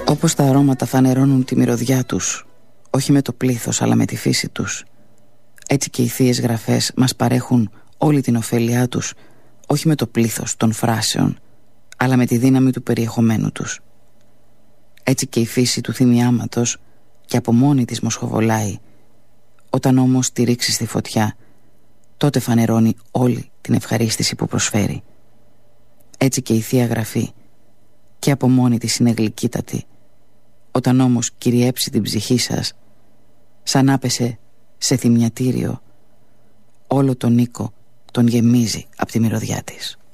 Όπως τα αρώματα φανερώνουν τη μυρωδιά τους, όχι με το πλήθος αλλά με τη φύση τους, έτσι και οι θείες γραφές μας παρέχουν όλη την ωφέλειά τους, όχι με το πλήθος των φράσεων αλλά με τη δύναμη του περιεχομένου τους. Έτσι και η φύση του θυμιάματος και από μόνη της μοσχοβολάει, όταν όμως τη ρίξει στη φωτιά, τότε φανερώνει όλη την ευχαρίστηση που προσφέρει. Έτσι και η Θεία Γραφή και από μόνη της είναι γλυκύτατη, όταν όμως κυριέψει την ψυχή σας, σαν άπεσε σε θυμιατήριο, όλο τον οίκο τον γεμίζει από τη μυρωδιά της.